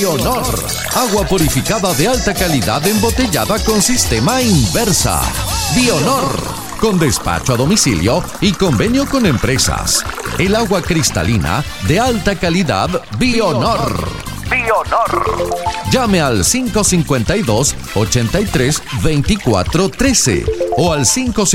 Bionor. Agua purificada de alta calidad embotellada con sistema inversa. Bionor. Con despacho a domicilio y convenio con empresas. El agua cristalina de alta calidad Bionor. Bionor. Llame al 552-83-2413 o al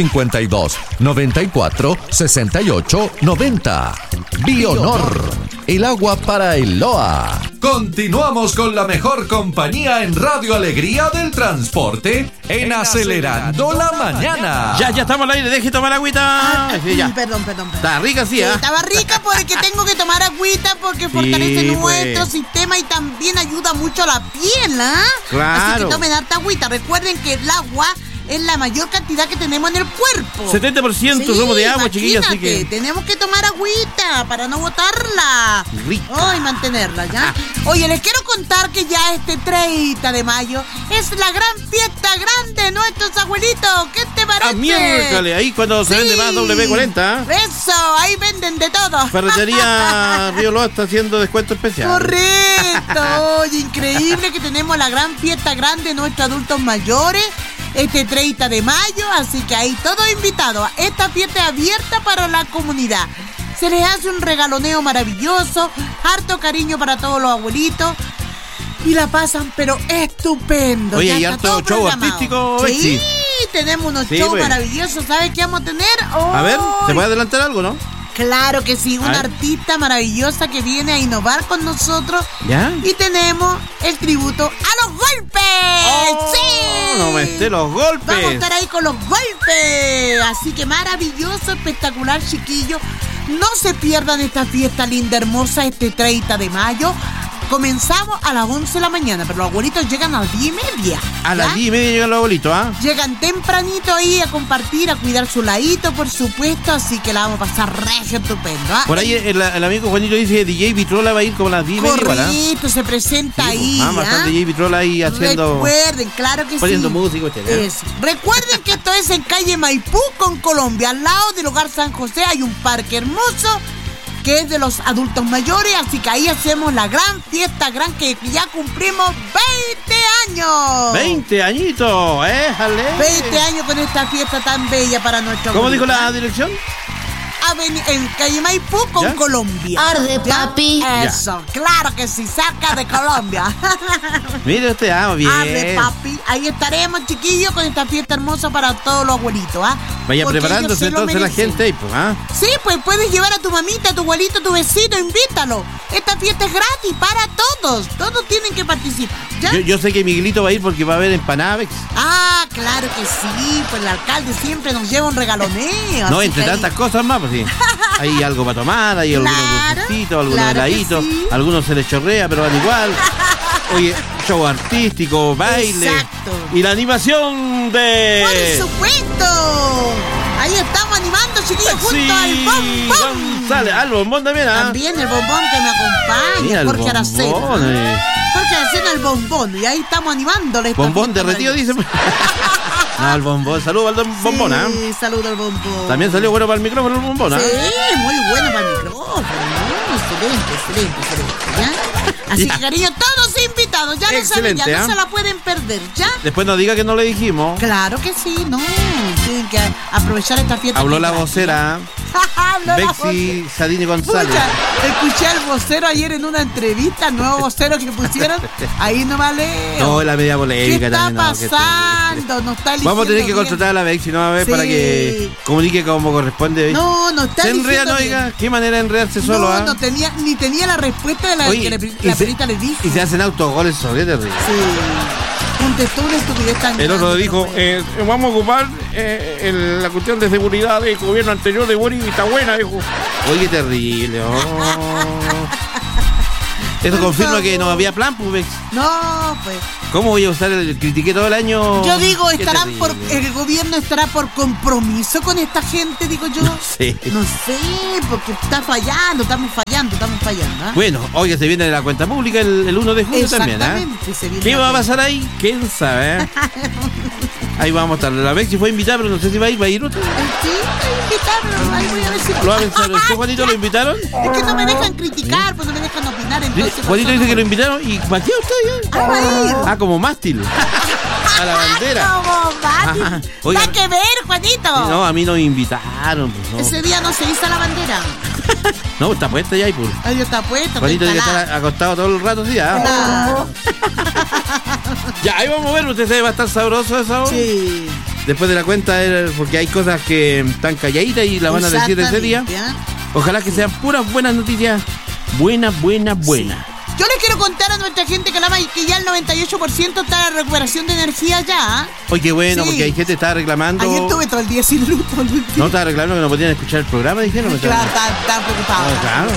552-94-68-90. Bionor, el agua para el Loa. Continuamos con la mejor compañía en Radio Alegría del Transporte en Acelerando la Mañana. Ya estamos al aire, deje tomar agüita. Sí, ya. Perdón. Está rica, sí, ¿eh? Estaba rica porque tengo que tomar agüita porque fortalece nuestro sistema y también ayuda mucho a la piel, ¿ah? Claro. Así que tomen harta agüita. Recuerden que el agua es la mayor cantidad que tenemos en el cuerpo. 70% somos de agua, chiquillos, así que tenemos que tomar agüita para no botarla. Rica. Y mantenerla, ¿ya? Oye, les quiero contar que ya este 30 de mayo es la gran fiesta grande de nuestros abuelitos. ¿Qué te parece? Miércoles, ahí cuando se vende más W40. Eso, ahí venden de todo. Ferretería Río Loa está haciendo descuento especial. Correcto. Oye, increíble que tenemos la gran fiesta grande de nuestros adultos mayores este 30 de mayo, así que ahí todos invitados. Esta fiesta es abierta para la comunidad. Se les hace un regaloneo maravilloso, harto cariño para todos los abuelitos y la pasan pero estupendo. Oye, ya y está harto todo show programado. artístico. Sí, tenemos unos shows maravillosos. ¿Sabes qué vamos a tener? A ver, ¿se puede adelantar algo, no? Claro que sí, una artista maravillosa que viene a innovar con nosotros. ¿Ya? Y tenemos el tributo a los golpes. ¡Sí! No me esté los golpes. Vamos a estar ahí con los golpes. Así que maravilloso, espectacular, chiquillos. No se pierdan esta fiesta linda, hermosa, este 30 de mayo. Comenzamos a las 11 de la mañana, pero los abuelitos llegan a las 10:30. A las 10:30 llegan los abuelitos, ¿ah? Llegan tempranito ahí a compartir, a cuidar su ladito, por supuesto, así que la vamos a pasar regio estupendo, ¿ah? Por ahí el amigo Juanito dice que DJ Vitrola va a ir como a las 10:30. Correcto, se presenta sí, ahí. Vamos a estar DJ Vitrola ahí haciendo. Recuerden, claro que poniendo sí. música. Recuerden que esto es en calle Maipú con Colombia. Al lado del Hogar San José hay un parque hermoso que es de los adultos mayores, así que ahí hacemos la gran fiesta, que ya cumplimos 20 años. 20 añitos, éjale. 20 años con esta fiesta tan bella para nuestro ¿Cómo grupo. dijo la dirección? En calle Maipú con Colombia. Arde, papi. Eso, claro que sí, cerca de Colombia. Mire usted, bien. Arde, papi. Ahí estaremos, chiquillos, con esta fiesta hermosa para todos los abuelitos, ¿ah? Vaya porque preparándose entonces la gente ahí, pues, ¿ah? Sí, pues puedes llevar a tu mamita, a tu abuelito, a tu vecino, invítalo. Esta fiesta es gratis para todos. Todos tienen que participar, ¿ya? Yo sé que Miguelito va a ir porque va a haber empanadas. Ah, claro que sí. Pues el alcalde siempre nos lleva un regaloneo. No, entre tantas cosas más, pues sí. Hay algo para tomar, hay algunos dulcecitos, algunos heladitos, sí. Algunos se les chorrea, pero van igual. Oye, show artístico, baile. Exacto. Y la animación de... ¡Por supuesto! Ahí estamos animando, chiquillos, junto al bombón. González, al bombón también, ¿ah? También el bombón que me acompaña, Mira, Jorge Aracena. Jorge Aracena, el bombón. Y ahí estamos animándole. Bombón derretido, dice. No, el bombón. Saludos al bombón, ¿ah? Sí, saludos al bombón. También salió bueno para el micrófono el bombón, ¿ah? Sí, muy bueno para el micrófono. Excelente. ¿Ya? Así que, cariño, todos invitados. Ya lo saben, ya no se la pueden perder, ¿ya? Después no diga que no le dijimos. Claro que sí, no. Tienen que aprovechar esta fiesta. Habló la vocera. Bexi Sadini González. Escuché al vocero ayer en una entrevista, nuevo vocero que pusieron. Ahí no vale. No, la media polémica. ¿Qué está también, pasando? No está vamos a tener que contratar a la Bexi, ¿no? A ver, para que comunique como corresponde. No está se diciendo. Se enreda, oiga. Qué manera de enredarse solo, ¿ah? No tenía la respuesta de la que la perita le dijo. Y se hacen autogoles sobre terrible. Sí. Contestó una estupidez tan el otro dijo, vamos a ocupar la cuestión de seguridad del gobierno anterior de Boris y está buena, dijo. Oye, terrible. Eso confirma que no había plan, pues. No, pues. ¿Cómo voy a usar el critiqué todo el año? Yo digo, el gobierno estará por compromiso con esta gente, digo yo. No sé, porque estamos fallando. ¿Eh? Bueno, oye, se viene la cuenta pública el 1 de junio también, ¿eh? ¿Qué va a pasar ahí? ¿Quién sabe? Ahí vamos a estar. La Bexi fue invitada, pero no sé si va a ir otro. Sí, invitada, pero ahí voy a ver si... ¿Lo va a pensar? ¿Juanito lo invitaron? Es que no me dejan criticar, pues no me dejan opinar. caminar. Entonces Juanito dice que lo invitaron. ¿Y para qué usted? Va a ir. Ah, como mástil. A la bandera. Como mástil. Oiga, Da que ver, Juanito. No, a mí no me invitaron. Pues, no. Ese día no se hizo la bandera. No, está puesta ya y pues. Ay, está puesto. Juanito tiene que estar acostado todo el rato, sí, ¿ah? Ya, ahí vamos a ver. Usted se va a estar sabroso esa. Sí. Después de la cuenta, porque hay cosas que están calladitas y la van a decir ese día. Ojalá que sean puras buenas noticias. Buenas. Sí. Yo les quiero contar a nuestra gente que ya el 98% está en la recuperación de energía ya. Oye, qué bueno, Sí. porque hay gente que estaba reclamando. Ayer estuve todo el día sin luz. No, estaba reclamando que no podían escuchar el programa, dijeron. Claro, están preocupados.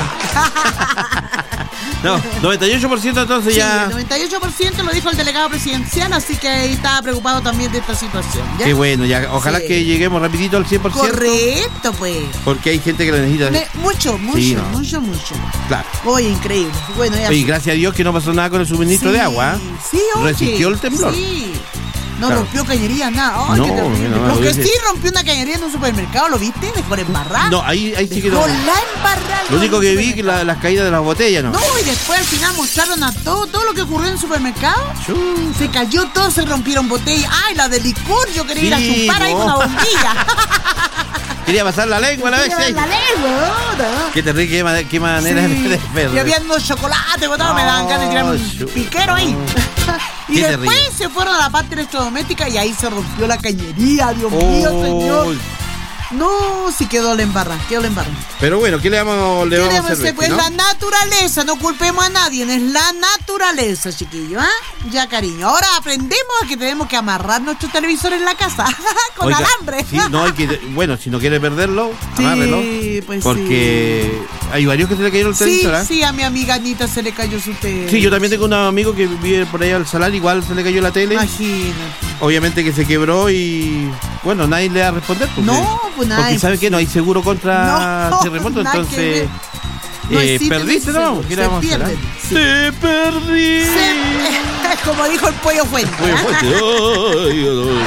No, 98% entonces Sí, ya. el 98% lo dijo el delegado presidencial, así que ahí estaba preocupado también de esta situación. ¿ya? Qué bueno, ya. Ojalá Sí. que lleguemos rapidito al 100%. Correcto, pues. Porque hay gente que lo necesita. Mucho. Sí, no. Claro. Oye, increíble. Bueno, ya. Oye, gracias a Dios que no pasó nada con el suministro de agua. Sí, oye. Resistió el temblor. Sí. No Claro. rompió cañería, nada. Ay, No, qué terrible. no, Lo lo que dice. sí rompió una cañería en un supermercado, ¿lo viste? Dejó la embarrada. No, ahí sí que no. Dejó la embarrada. Lo único que vi que supermercado. las caídas de las botellas, ¿no? No, y después al final mostraron a todo lo que ocurrió en el supermercado. Se cayó todo, se rompieron botellas. Ay, la de licor, yo quería ir a Sí, chupar ahí no. con una bombilla. Quería pasar la lengua a la vez. La lengua, no. Qué terrible, qué manera Sí. de perder. Y había unos chocolates, botado, me daban ganas de tirarme un piquero ahí. Y Qué después terrible. se fueron a la parte electrodoméstica y ahí se rompió la cañería, Dios mío, señor. No, sí quedó la embarrada, Pero bueno, ¿qué le vamos a hacer? Pues ¿no? la naturaleza, no culpemos a nadie, es la naturaleza, chiquillo, ¿ah? Ya, cariño. Ahora aprendemos a que tenemos que amarrar nuestro televisor en la casa con Oiga, alambre. Sí, no, hay que, bueno, si no quiere perderlo, Sí, amárrelo. pues porque hay varios que se le cayeron el Sí, televisor, ¿ah? sí, a mi amiga Anita se le cayó su tele. Sí, yo también tengo un amigo que vive por allá al Salar, igual se le cayó la tele. Imagínate. Obviamente que se quebró y bueno, nadie le va a responder. Porque, No, pues nadie. Porque sabe que no hay seguro contra No, terremoto, nada que entonces ver. No existe perdiste, ese ¿no? seguro, ¿Qué se le vamos a hacer? pierden, sí. Te perdí. Como dijo el pollo fuente. Muy ¿ah? fuerte. Ay, ay,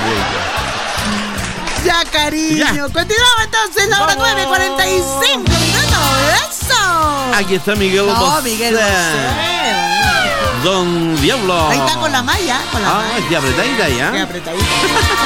Ya, cariño. Ya. Continuamos entonces, la hora 9:45 minutos. ¡Eso! Aquí está Miguel No, Bosé. Miguel Bosé. Don Diablo. Ahí está con la malla. Ah, qué apretadita ya. Qué apretadita.